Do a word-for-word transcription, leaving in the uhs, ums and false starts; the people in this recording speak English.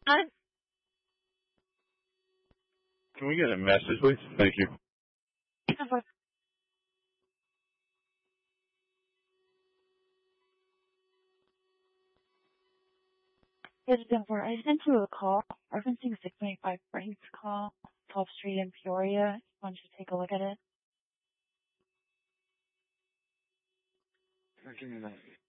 Uh, Can we get a message, please? Thank you. Yes, Denver, I sent you a call referencing six twenty-five Frank's call, twelfth Street in Peoria. Why don't you take a look at it? Give me that.